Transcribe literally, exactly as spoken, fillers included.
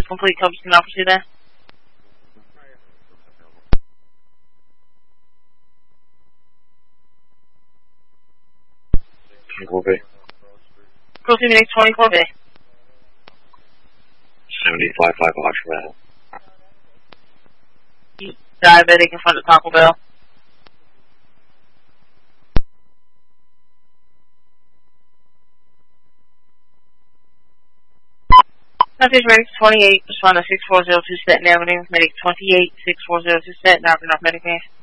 complete. Coverage can now proceed there. twenty-four B. Proceed to twenty-four B. seventy-five five Oxford. Diabetic in front of Taco Bell. Message Medic twenty-eight, respond to six four zero two Staten Avenue. Medic twenty-eight, six four zero two Staten Avenue, Medic man.